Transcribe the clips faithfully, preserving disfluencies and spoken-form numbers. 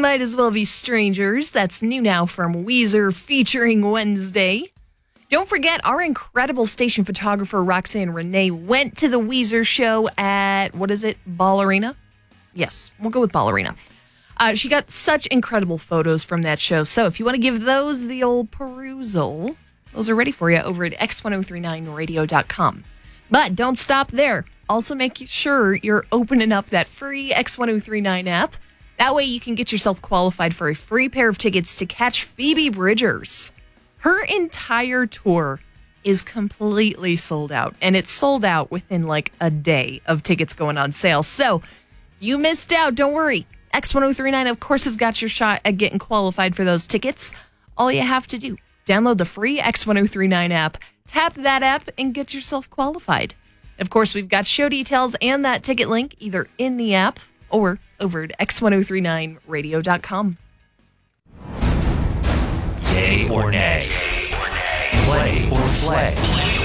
Might As Well Be Strangers. That's new now from Weezer featuring Wednesday. Don't forget, our incredible station photographer, Roxanne Renee, went to the Weezer show at, what is it, Ball Arena? Yes, we'll go with Ball Arena. Uh, she got such incredible photos from that show. So if you want to give those the old perusal, those are ready for you over at x ten thirty-nine radio dot com. But don't stop there. Also make sure you're opening up that free X ten thirty-nine app. That way you can get yourself qualified for a free pair of tickets to catch Phoebe Bridgers. Her entire tour is completely sold out, and it's sold out within like a day of tickets going on sale. So you missed out. Don't worry. X ten thirty-nine, of course, has got your shot at getting qualified for those tickets. All you have to do, download the free X ten thirty-nine app, tap that app, and get yourself qualified. Of course, we've got show details and that ticket link either in the app or over at x ten thirty-nine radio dot com. Yay or nay? Play or flay?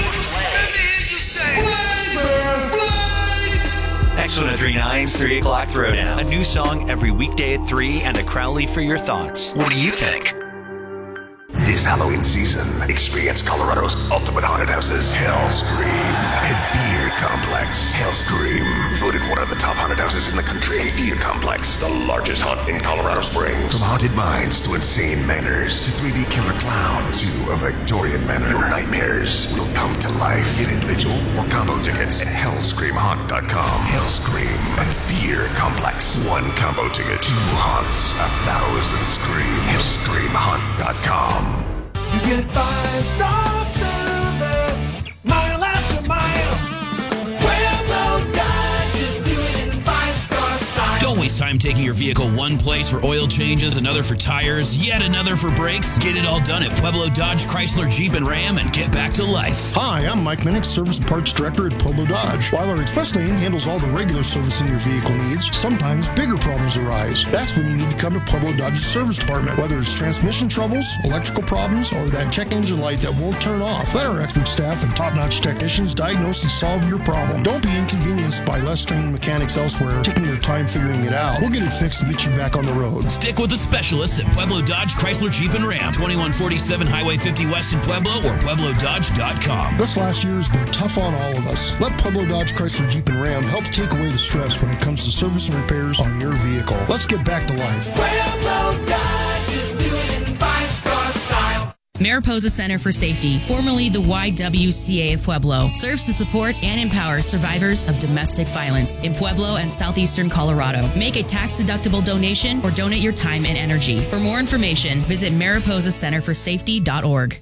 X ten thirty-nine's three o'clock Throwdown. A new song every weekday at three and a Crowley for your thoughts. What do you think? This Halloween season, experience Colorado's ultimate haunted houses, Hellscream and Fear Complex. Hellscream, voted one of the top haunted houses in the country. Fear Complex, the largest haunt in Colorado Springs. From haunted mines to insane manors, to three D killer clowns, to a Victorian manor. Your nightmares will come to life. Get individual or combo tickets at hellscream haunt dot com. Hellscream and Fear Complex. One combo ticket, two haunts, a thousand screams. hellscream haunt dot com. You get five-star service, mile after mile. Pueblo Dodge is doing in five-star style. Don't waste time taking your vehicle one place for oil changes, another for tires, yet another for brakes. Get it all done at Pueblo Dodge, Chrysler, Jeep, and Ram and get back to life. Hi, I'm Mike Minnick, Service and Parts Director at Pueblo Dodge. While our Express Lane handles all the regular servicing your vehicle needs, sometimes bigger problems arise. That's when you need to come to Pueblo Dodge's service department. Whether it's transmission troubles, electrical problems, or that check engine light that won't turn off, let our expert staff and top-notch technicians diagnose and solve your problem. Don't be inconvenienced by less trained mechanics elsewhere, taking your time figuring it out. We'll get it fixed and get you back on the road. Stick with the specialists at Pueblo Dodge, Chrysler, Jeep, and Ram. twenty-one forty-seven Highway fifty West in Pueblo or pueblo dodge dot com. This last year has been tough on all of us. Let Pueblo Dodge, Chrysler, Jeep, and Ram help take away the stress when it comes to service and repairs on your vehicle. Let's get back to life. Pueblo Dodge is doing in five-star style. Mariposa Center for Safety, formerly the Y W C A of Pueblo, serves to support and empower survivors of domestic violence in Pueblo and southeastern Colorado. Make a tax-deductible donation or donate your time and energy. For more information, visit mariposa center for safety dot org.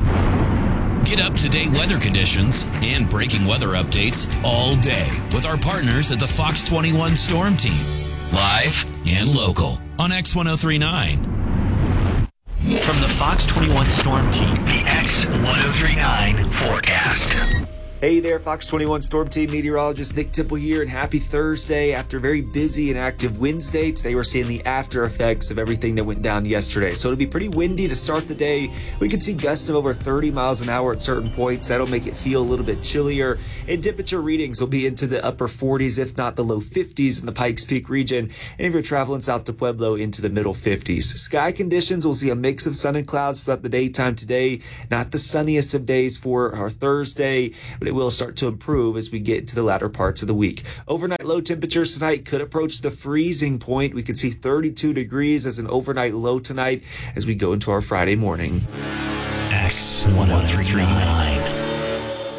Get up-to-date weather conditions and breaking weather updates all day with our partners at the Fox twenty-one Storm Team. Live and local on X ten thirty-nine. From the Fox twenty-one Storm Team, the X ten thirty-nine forecast. Hey there, Fox twenty-one Storm Team meteorologist Nick Tipple here, and happy Thursday. After a very busy and active Wednesday, today we're seeing the after effects of everything that went down yesterday. So it'll be pretty windy to start the day. We could see gusts of over thirty miles an hour at certain points. That'll make it feel a little bit chillier. And temperature readings will be into the upper forties, if not the low fifties in the Pikes Peak region. And if you're traveling south to Pueblo, into the middle fifties. Sky conditions, we'll see a mix of sun and clouds throughout the daytime today. Not the sunniest of days for our Thursday, but it will start to improve as we get into the latter parts of the week. Overnight low temperatures tonight could approach the freezing point. We could see thirty-two degrees as an overnight low tonight as we go into our Friday morning. X ten thirty-nine.